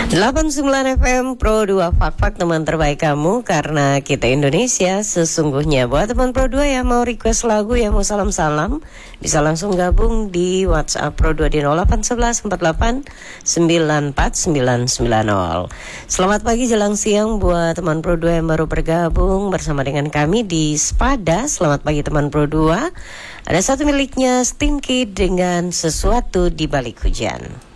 89 FM Pro 2 Fak teman terbaik kamu, karena kita Indonesia sesungguhnya. Buat teman Pro 2 yang mau request lagu, yang mau salam-salam, bisa langsung gabung di WhatsApp Pro 2 di 0811 48 94990. Selamat pagi jelang siang buat teman Pro 2 yang baru bergabung bersama dengan kami di Spada. Selamat pagi teman Pro 2. Ada satu miliknya Stinky dengan Sesuatu di Balik Hujan.